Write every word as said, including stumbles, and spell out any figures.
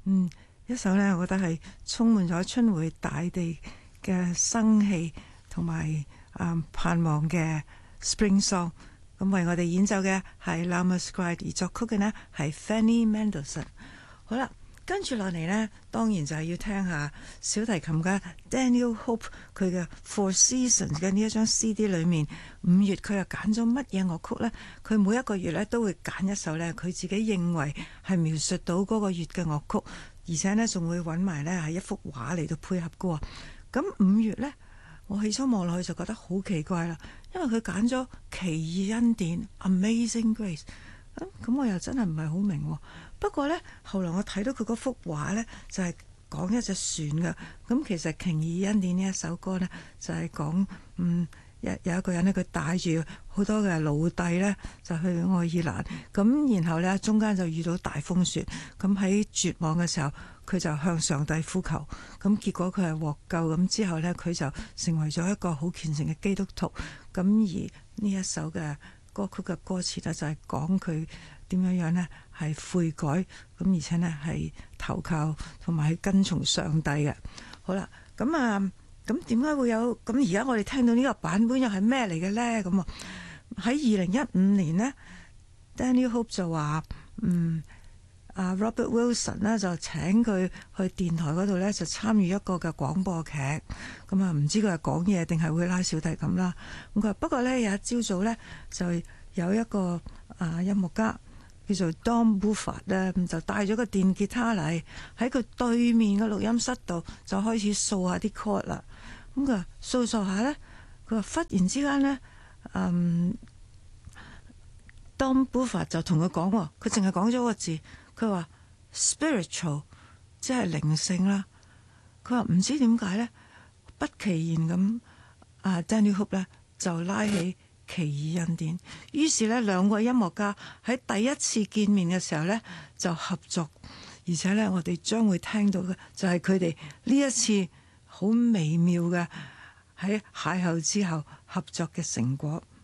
嗯，一首呢，我覺得係充滿咗春回大地嘅生氣同埋啊盼望嘅 Spring Song。咁為我哋演奏嘅係 Lammer's Scribe， 而作曲嘅呢係 Fanny Mendelssohn。好啦，跟住落嚟呢，當然就係要聽下小提琴嘅 Daniel Hope 佢嘅 Four Seasons 嘅呢一張 C D 裏面，五月佢又揀咗乜嘢樂曲呢？佢每一個月呢都會揀一首呢，佢自己認為係描述到嗰個月嘅樂曲，而且呢仲會揾埋呢係一幅畫嚟到配合嘅。咁五月呢，我起初望落去就覺得好奇怪啦，因為佢揀咗奇異恩典 Amazing Grace， 咁咁我又真係唔係好明。不過呢，後來我睇到佢嗰幅畫呢，就係講一隻船嘅。咁其實《奇異恩典》呢一首歌呢，就係講嗯有有一個人呢，佢帶住好多嘅奴隸呢，就去愛爾蘭。咁然後呢，中間就遇到大風雪。咁喺絕望嘅時候，佢就向上帝呼求。咁結果佢係獲救。咁之後呢，佢就成為咗一個好虔誠嘅基督徒。咁而呢一首嘅歌曲嘅歌詞呢，就係講佢點樣樣呢？係悔改，咁而且呢係投靠同埋去跟從上帝嘅。好啦，咁啊，咁點解會有？咁而家我哋聽到呢個版本又係咩嚟嘅呢？咁啊，喺二零一五年呢 Daniel Hope 就話，嗯，阿 Robert Wilson 呢就請佢去電台嗰度呢，就參與一個嘅廣播劇。咁啊，唔知佢係講嘢定係會拉小提琴啦。咁佢話不過呢，有一朝早呢，就有一個啊音樂家叫做 Don Bufford 咧，就帶咗個電吉他嚟喺佢對面嘅錄音室度，就開始掃下啲 chord 啦。咁佢掃掃下咧，佢話忽然之間咧，嗯，Don Bufford 就同佢講，佢淨係講咗個字，佢話 spiritual， 即係靈性啦。佢話唔知點解咧，不其然咁，啊 Daniel Hope 咧就拉起奇異恩典，於是呢兩個音樂家喺第一次見面嘅時候呢就合作，而且呢，我哋將會聽到嘅就係佢哋呢一次好微妙嘅喺邂逅之後合作嘅成果。